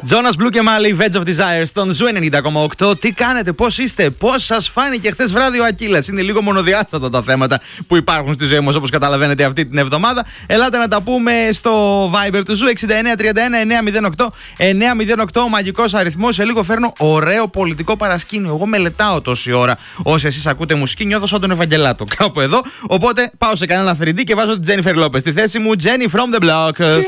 Jonas Blue και Mali, Veg of Desire στον Ζου 90,8. Τι κάνετε, πώς είστε, πώς σας φάνηκε χθες βράδυ ο Ακύλας? Είναι λίγο μονοδιάστατα τα θέματα που υπάρχουν στη ζωή μας, όπως καταλαβαίνετε, αυτή την εβδομάδα. Ελάτε να τα πούμε στο Viber του Ζου 6931-908. Ο μαγικός αριθμός. Σε λίγο φέρνω ωραίο πολιτικό παρασκήνιο. Εγώ μελετάω τόση ώρα. Όσοι εσείς ακούτε μουσική, νιώθω σαν τον Ευαγγελάτο κάπου εδώ. Οπότε πάω σε κανένα 3D και βάζω την Jennifer Lopez στη θέση μου. Jenny from the block.